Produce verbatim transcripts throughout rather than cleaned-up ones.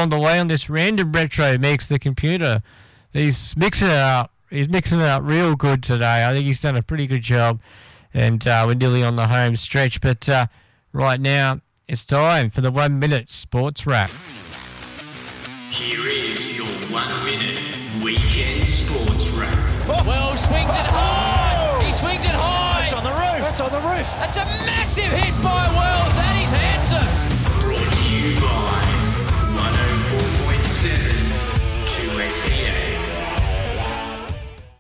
on the way on this random retro mix. The computer, he's mixing it up. He's mixing it up real good today. I think he's done a pretty good job. And uh, we're nearly on the home stretch. But uh, right now, it's time for the one-minute sports wrap. Here is your one-minute weekend sports wrap. Oh. Well, swings it high. He swings it high. That's on the roof. That's on the roof. That's a massive hit by Wells. That is handsome. Brought to you by one oh four point seven two S E A.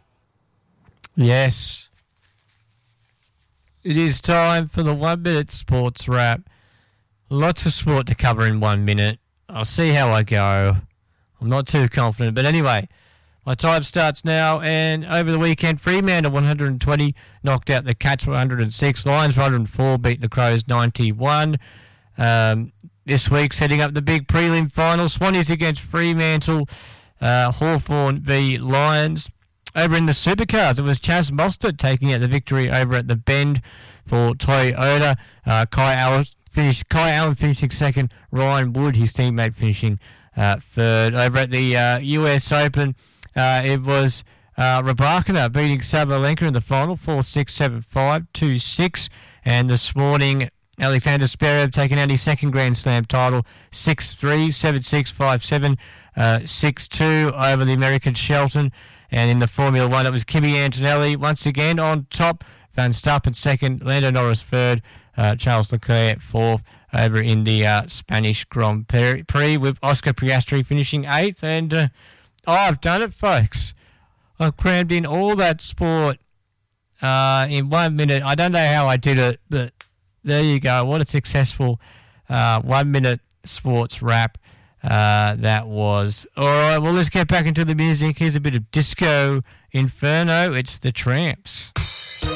Yes. It is time for the one-minute sports wrap. Lots of sport to cover in one minute. I'll see how I go. I'm not too confident. But anyway, my time starts now. And over the weekend, Fremantle one hundred twenty knocked out the Cats one hundred six. Lions one hundred four beat the Crows ninety-one. Um, this week, setting up the big prelim final. Swannies against Fremantle. Uh, Hawthorn v Lions. Over in the Supercars, it was Chaz Mostert taking out the victory over at the Bend for Toyota. Uh, Kai Allen finished. Kai Allen finishing second. Ryan Wood, his teammate, finishing uh, third. Over at the uh, U S Open, uh, it was uh, Rybakina beating Sabalenka in the final, four six, seven five, two six. And this morning, Alexander Zverev taking out his second Grand Slam title, six three, seven six, five seven, uh, six two over the American Shelton. And in the Formula One, it was Kimi Antonelli once again on top. Van Stappen second, Lando Norris third, uh, Charles Leclerc fourth over in the uh, Spanish Grand Prix with Oscar Piastri finishing eighth. And uh, oh, I've done it, folks. I've crammed in all that sport uh, in one minute. I don't know how I did it, but there you go. What a successful uh, one-minute sports wrap. Uh, that was. All right, well, let's get back into the music. Here's a bit of Disco Inferno. It's the Tramps.